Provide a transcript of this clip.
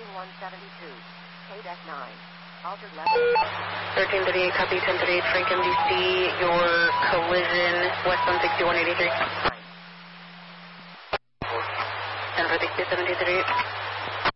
172. KDEC 9. Altered level. 1338, copy 1038, Frank MDC, your collision west on 6183. 10 for 1738.